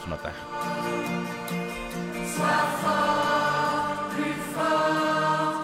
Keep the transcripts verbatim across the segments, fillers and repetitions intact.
matin. Sois fort, plus fort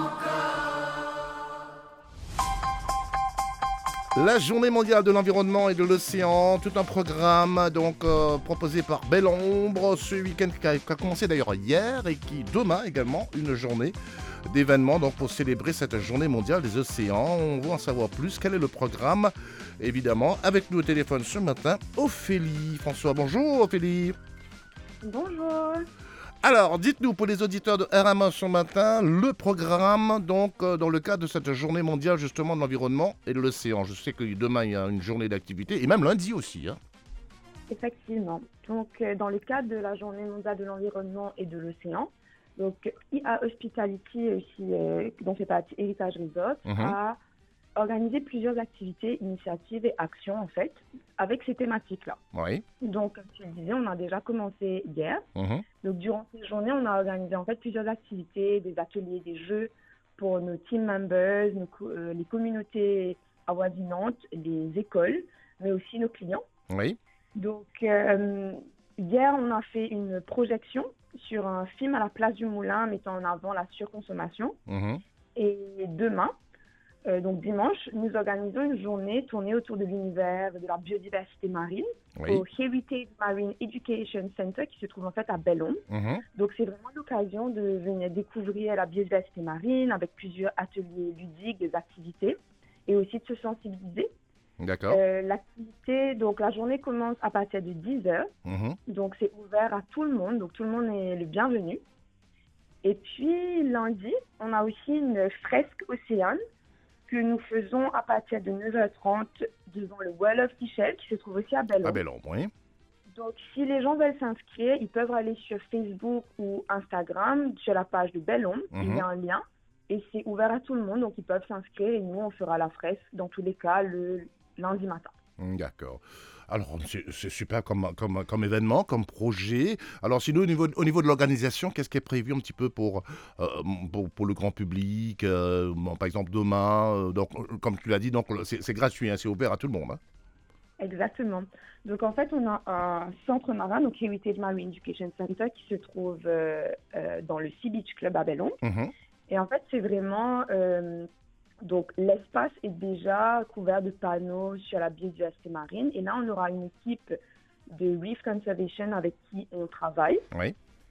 encore. La journée mondiale de l'environnement et de l'océan, tout un programme donc euh, proposé par Belle Ombre ce week-end qui a, qui a commencé d'ailleurs hier et qui demain également une journée d'événements donc pour célébrer cette journée mondiale des océans. On veut en savoir plus. Quel est le programme? Évidemment, avec nous au téléphone ce matin, Ophélie. François, bonjour Ophélie. Bonjour. Alors, dites-nous pour les auditeurs de R M A ce matin, le programme donc euh, dans le cadre de cette journée mondiale justement de l'environnement et de l'océan. Je sais que demain il y a une journée d'activité et même lundi aussi. Hein. Effectivement. Donc, euh, dans le cadre de la journée mondiale de l'environnement et de l'océan, donc I A Hospitality, aussi, euh, dont fait partie Heritage Resort, Mhm. a organisé plusieurs activités, initiatives et actions en fait, avec ces thématiques-là. Oui. Donc, comme tu le disais, on a déjà commencé hier. Mhm. Donc, durant ces journées, on a organisé en fait plusieurs activités, des ateliers, des jeux pour nos team members, nos co- euh, les communautés avoisinantes, les écoles, mais aussi nos clients. Oui. Donc, euh, hier, on a fait une projection sur un film à la place du Moulin mettant en avant la surconsommation. Mhm. Et demain, euh, donc dimanche, nous organisons une journée tournée autour de l'univers de la biodiversité marine Oui. au Heritage Marine Education Center qui se trouve en fait à Belle Ombre. Mhm. Donc, c'est vraiment l'occasion de venir découvrir la biodiversité marine avec plusieurs ateliers ludiques, des activités et aussi de se sensibiliser. D'accord. Euh, l'activité, donc la journée commence à partir de dix heures. Mhm. Donc, c'est ouvert à tout le monde. Donc, tout le monde est le bienvenu. Et puis, lundi, on a aussi une fresque océane que nous faisons à partir de neuf heures trente devant le Well of Michel qui se trouve aussi à Belle Ah, Ombre. Belle Ombre, oui. Donc, si les gens veulent s'inscrire, ils peuvent aller sur Facebook ou Instagram, sur la page de Belle Ombre. Il Mhm. y a un lien. Et c'est ouvert à tout le monde. Donc, ils peuvent s'inscrire et nous, on fera la fresque, dans tous les cas, le lundi matin. Mm, D'accord. Alors, c'est c'est super comme, comme, comme événement, comme projet. Alors, sinon, au niveau, au niveau de l'organisation, qu'est-ce qui est prévu un petit peu pour, euh, pour, pour le grand public euh, bon, par exemple, demain, euh, donc, euh, comme tu l'as dit, donc c'est c'est gratuit, hein, c'est ouvert à tout le monde. Hein. Exactement. Donc, en fait, on a un centre marin, donc Heritage Marine Education Center, qui se trouve euh, euh, dans le Sea Beach Club à Belle Ombre. Mhm. Et en fait, c'est vraiment... euh, donc, l'espace est déjà couvert de panneaux sur la biodiversité marine. Et là, on aura une équipe de Reef Conservation avec qui on travaille Oui.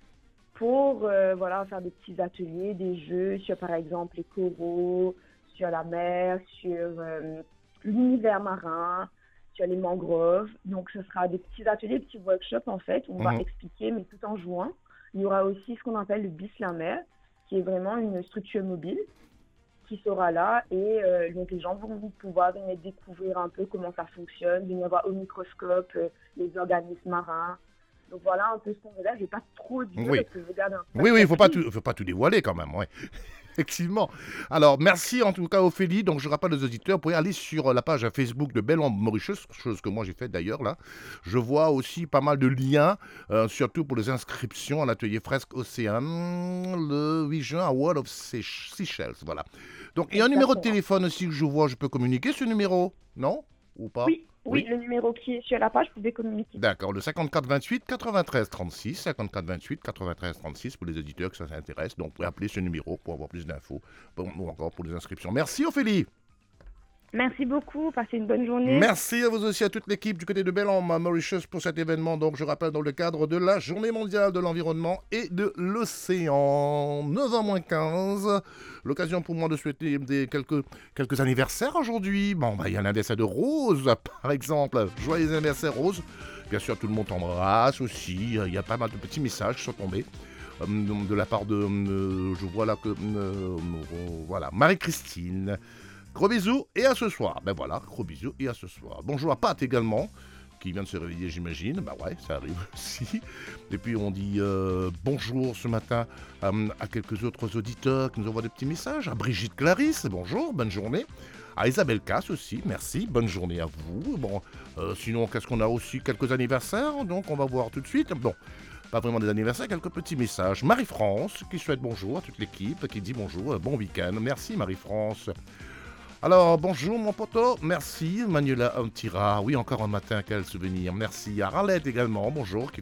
pour euh, voilà, faire des petits ateliers, des jeux sur, par exemple, les coraux, sur la mer, sur euh, l'univers marin, sur les mangroves. Donc, ce sera des petits ateliers, des petits workshops, en fait. On va Mhm. expliquer, mais tout en jouant. Il y aura aussi ce qu'on appelle le bis la mer, qui est vraiment une structure mobile qui sera là. Et euh, donc, les gens vont pouvoir venir découvrir un peu comment ça fonctionne, venir voir au microscope euh, les organismes marins. Donc, voilà un peu ce qu'on veut dire. Je ne vais pas trop dire Oui. parce que je garde un peu Oui, oui, il ne faut, pas surprise. tout- faut pas tout dévoiler quand même. Ouais. Effectivement. Alors, merci en tout cas Ophélie. Donc, je rappelle aux auditeurs, vous pouvez aller sur la page Facebook de Belle Ombre Mauritius, chose que moi j'ai fait d'ailleurs là. Je vois aussi pas mal de liens, euh, surtout pour les inscriptions à l'atelier Fresque Océan le huit juin à World of Seych- Seychelles. Voilà. Donc, il y a un numéro de Exactement. téléphone aussi que je vois, je peux communiquer ce numéro, non? Ou pas? Oui, oui, le numéro qui est sur la page, vous pouvez communiquer. D'accord, le cinquante-quatre vingt-huit quatre-vingt-treize trente-six, cinquante-quatre vingt-huit quatre-vingt-treize trente-six pour les auditeurs que ça s'intéresse. Donc, vous pouvez appeler ce numéro pour avoir plus d'infos bon, ou encore pour les inscriptions. Merci Ophélie. Merci beaucoup, passez une bonne journée. Merci à vous aussi, à toute l'équipe du côté de Belle Ombre, à Mauritius pour cet événement. Donc, je rappelle, dans le cadre de la Journée mondiale de l'environnement et de l'océan. neuf heures moins quinze. L'occasion pour moi de souhaiter des, quelques, quelques anniversaires aujourd'hui. Bon, bah, il y a l'anniversaire de Rose, par exemple. Joyeux anniversaire, Rose. Bien sûr, tout le monde t'embrasse aussi. Il y a pas mal de petits messages qui sont tombés. euh, De la part de, euh, je vois là que, euh, voilà, Marie-Christine. Gros bisous et à ce soir. Ben voilà, gros bisous et à ce soir. Bonjour à Pat également, qui vient de se réveiller, j'imagine. Ben ouais, ça arrive aussi. Et puis on dit euh, bonjour ce matin euh, à quelques autres auditeurs qui nous envoient des petits messages. À Brigitte Clarisse, bonjour, bonne journée. À Isabelle Casse aussi, merci, bonne journée à vous. Bon, euh, sinon, qu'est-ce qu'on a aussi? Quelques anniversaires, donc on va voir tout de suite. Bon, pas vraiment des anniversaires, quelques petits messages. Marie-France qui souhaite bonjour à toute l'équipe, qui dit bonjour, bon week-end. Merci Marie-France. Alors, bonjour mon poteau, merci Manuela Antira. Oui, encore un matin, quel souvenir. Merci à Ralette également, bonjour, qui